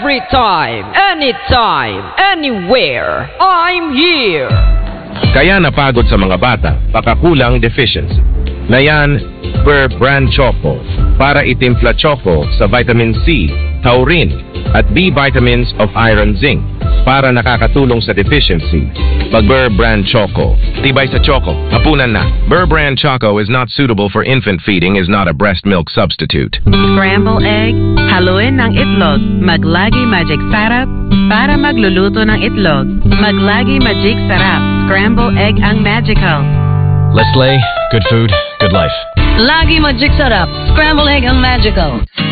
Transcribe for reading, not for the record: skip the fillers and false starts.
Every time, anytime, anywhere, I'm here. Kaya napagod sa mga bata, baka kulang deficiency. Na yan, Burr Brand Choco para itimpla choco sa vitamin C, taurine at B vitamins of iron zinc para nakakatulong sa deficiency. Burr Brand Choco. Tibay sa choco, hapunan na. Burr Brand Choco is not suitable for infant feeding, is not a breast milk substitute. Scramble egg, haluin ng itlog, maglagi magic sarap para magluluto ng itlog. Maglagi magic sarap, scramble egg ang magical. Let's Lay, good food, good life. Lagi Magic Sarap, scramble egg ang magical.